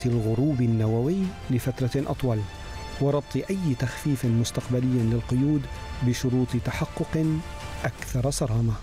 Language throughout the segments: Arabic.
الغروب النووي لفترة أطول وربط أي تخفيف مستقبلي للقيود بشروط تحقق أكثر صرامة.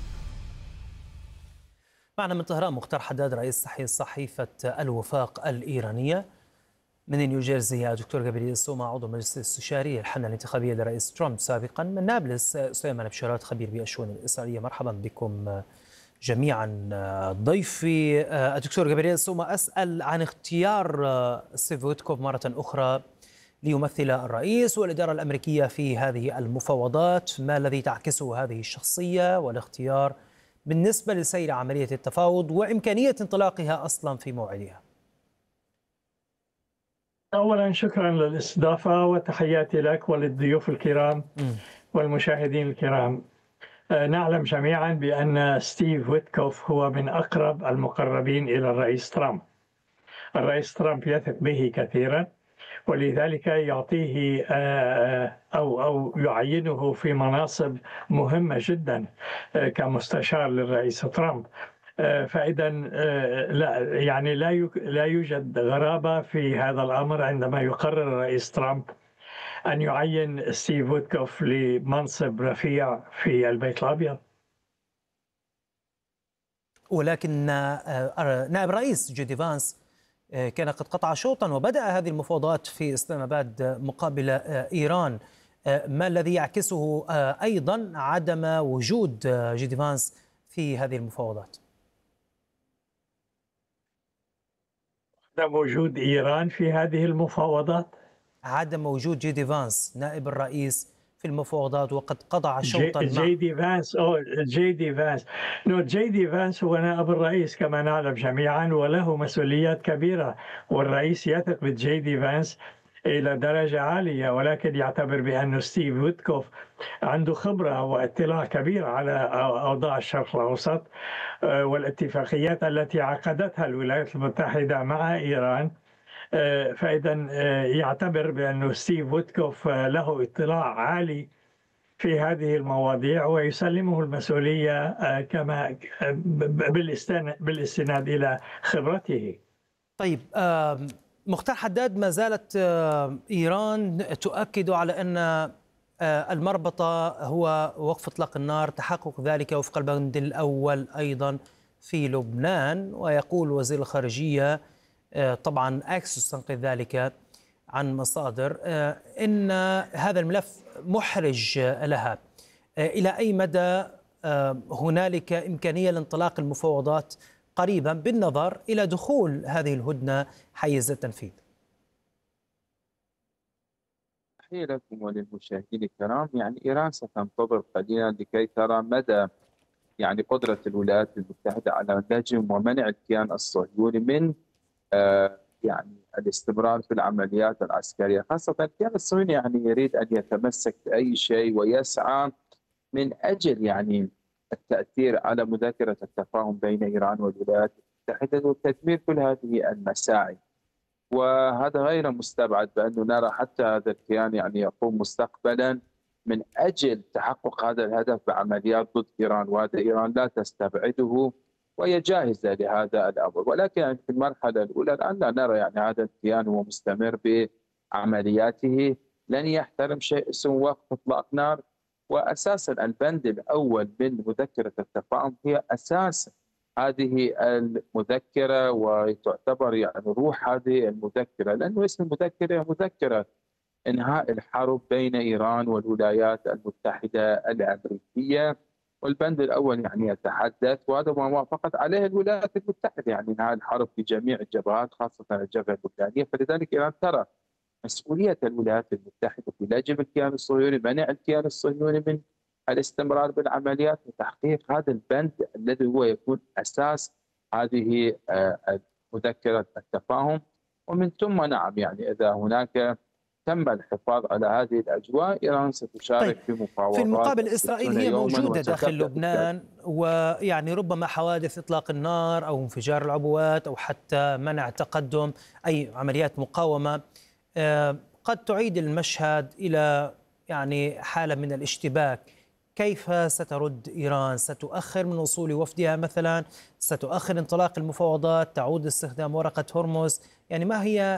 معنا من طهران مختار حداد رئيس تحرير صحيفة الوفاق الإيرانية. من نيوجيرسي دكتور جابرييل سوما عضو المجلس الاستشاري الحملة الانتخابية لرئيس ترامب سابقا. من نابلس سليمان بشارات خبير بالشؤون الإسرائيلية. مرحبا بكم جميعا. ضيفي الدكتور جابرييل سوما، أسأل عن اختيار ستيف ويتكوف مرة أخرى ليمثل الرئيس والإدارة الأمريكية في هذه المفاوضات. ما الذي تعكسه هذه الشخصية والاختيار بالنسبة لسير عملية التفاوض وإمكانية انطلاقها أصلا في موعدها؟ أولا شكرا للاستضافة وتحياتي لك وللضيوف الكرام والمشاهدين الكرام. نعلم جميعا بأن ستيف ويتكوف هو من أقرب المقربين إلى الرئيس ترامب. الرئيس ترامب يثق به كثيرا، ولذلك يعطيه أو يعينه في مناصب مهمة جدا كمستشار للرئيس ترامب. فإذا لا يوجد غرابة في هذا الأمر عندما يقرر الرئيس ترامب أن يعين ستيف ويتكوف لمنصب رفيع في البيت الأبيض. ولكن نائب الرئيس جي دي فانس كان قد قطع شوطا وبدأ هذه المفاوضات في إسلام آباد مقابل إيران. ما الذي يعكسه أيضا عدم وجود جي دي فانس في هذه المفاوضات؟ عدم وجود إيران في هذه المفاوضات؟ عدم وجود جي دي فانس نائب الرئيس في المفاوضات وقد قطع شوطا جي دي فانس جي دي فانس هو نائب الرئيس كما نعلم جميعا، وله مسؤوليات كبيرة، والرئيس يثق بجي دي فانس إلى درجة عالية، ولكن يعتبر بأن ستيف ويتكوف عنده خبرة واطلاع كبير على أوضاع الشرق الأوسط والاتفاقيات التي عقدتها الولايات المتحدة مع إيران. فإذا يعتبر بأن ستيف ويتكوف له اطلاع عالي في هذه المواضيع ويسلمه المسؤولية كما بالاستناد إلى خبرته. طيب مختار حداد، ما زالت إيران تؤكد على أن المربطة هو وقف إطلاق النار، تحقق ذلك وفق البند الأول أيضا في لبنان. ويقول وزير الخارجية طبعا أكسس تنقل ذلك عن مصادر إن هذا الملف محرج لها. إلى أي مدى هنالك إمكانية لانطلاق المفاوضات قريبا بالنظر إلى دخول هذه الهدنة حيز التنفيذ؟ تحية لكم وللمشاهدين الكرام. يعني إيران ستنتظر قليلا لكي ترى مدى قدرة الولايات المتحدة على نجم ومنع الكيان الصهيوني من الاستمرار في العمليات العسكرية، خاصة الكيان الصهيوني يريد أن يتمسك بأي شيء ويسعى من أجل التأثير على مذكرة التفاهم بين إيران والولايات المتحدة وتدمير كل هذه المساعي. وهذا غير مستبعد بأنه نرى حتى هذا الكيان يقوم مستقبلا من أجل تحقق هذا الهدف بعمليات ضد إيران، وهذا إيران لا تستبعده وهي جاهزة لهذا الأمر. ولكن في المرحلة الأولى الآن لا نرى هذا الكيان هو مستمر بعملياته، لن يحترم شيء اسمه وقف إطلاق نار. وأساسا البند الأول من مذكرة التفاهم هي أساس هذه المذكرة، وتعتبر روح هذه المذكرة، لأنه اسم المذكرة مذكرة إنهاء الحرب بين إيران والولايات المتحدة الأمريكية. والبند الأول يتحدث، وهذا ما وافقت عليه الولايات المتحدة، إنهاء الحرب في جميع الجبهات خاصة الجبهة اللبنانية. فلذلك إيران ترى مسؤولية الولايات المتحدة في لجم الكيان الصهيوني، منع الكيان الصهيوني من الاستمرار بالعمليات وتحقيق هذا البند الذي هو يكون أساس هذه مذكرة التفاهم. ومن ثم نعم إذا هناك تم الحفاظ على هذه الأجواء، إيران ستشارك في مفاوضات. في المقابل إسرائيل هي موجودة داخل لبنان، ربما حوادث إطلاق النار أو انفجار العبوات أو حتى منع تقدم أي عمليات مقاومة قد تعيد المشهد إلى حالة من الاشتباك. كيف سترد إيران؟ ستؤخر من وصول وفدها مثلا؟ ستؤخر انطلاق المفاوضات؟ تعود لاستخدام ورقة هرمز؟ يعني ما هي